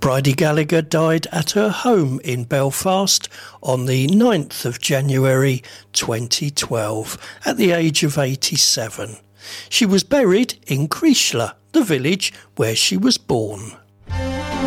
Bridie Gallagher died at her home in Belfast on the 9th of January 2012 at the age of 87. She was buried in Creeshla, the village where she was born.